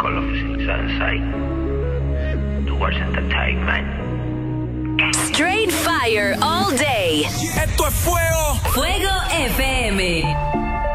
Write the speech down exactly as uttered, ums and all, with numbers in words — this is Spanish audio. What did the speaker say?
Call of Sunshine towards entertainment. Straight fire all day. Esto es fuego. Fuego F M.